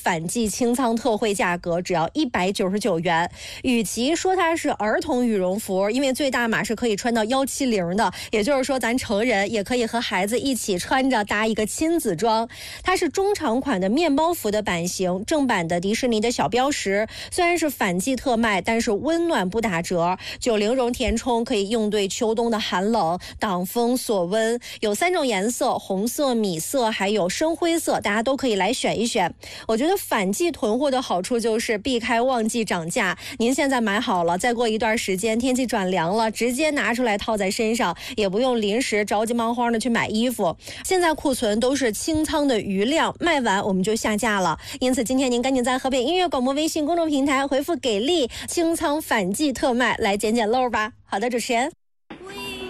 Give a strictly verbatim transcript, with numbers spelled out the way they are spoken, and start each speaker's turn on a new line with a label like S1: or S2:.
S1: 反季清仓特惠价格，只要一百九十九元。与其说它是儿童羽绒服，因为最大码是可以穿到幺七零的，也就是说咱成人也可以和孩子一起穿着搭一个亲子装。它是中长款的面包服的版型，正版的迪士尼的小标识。虽然是反季特卖，但是温暖不打折。九零绒填充可以应对秋冬的寒冷，挡风锁温。有三种颜色，红色、米色还有深灰色，大家都可以来选一选。我觉得反季囤货的好处就是避开旺季涨价。您现在买好了，再过一段时间天气转凉了，直接拿出来套在身上，也不用临时着急忙慌的去买衣服。现在库存都是清仓的余量，卖完我们就下架了。因此今天您赶紧在河北音乐广播微信公众平台回复给力清仓反季特卖来捡捡漏吧。好的，主持人。